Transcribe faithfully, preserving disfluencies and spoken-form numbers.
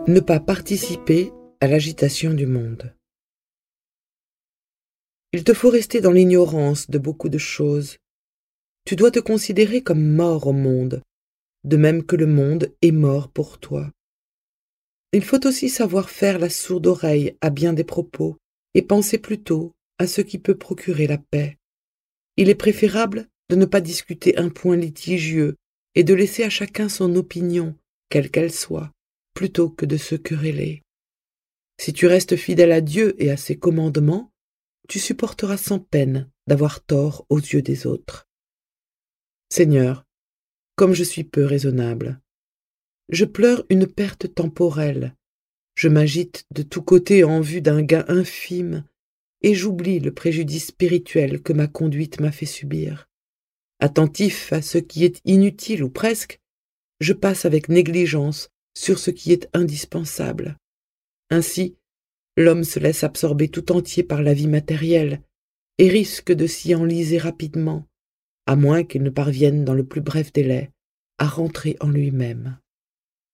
Ne pas participer à l'agitation du monde. Il te faut rester dans l'ignorance de beaucoup de choses. Tu dois te considérer comme mort au monde, de même que le monde est mort pour toi. Il faut aussi savoir faire la sourde oreille à bien des propos et penser plutôt à ce qui peut procurer la paix. Il est préférable de ne pas discuter un point litigieux et de laisser à chacun son opinion, quelle qu'elle soit, plutôt que de se quereller. Si tu restes fidèle à Dieu et à ses commandements, tu supporteras sans peine d'avoir tort aux yeux des autres. Seigneur, comme je suis peu raisonnable, je pleure une perte temporelle, je m'agite de tous côtés en vue d'un gain infime, et j'oublie le préjudice spirituel que ma conduite m'a fait subir. Attentif à ce qui est inutile ou presque, je passe avec négligence sur ce qui est indispensable. Ainsi, l'homme se laisse absorber tout entier par la vie matérielle et risque de s'y enliser rapidement, à moins qu'il ne parvienne dans le plus bref délai à rentrer en lui-même.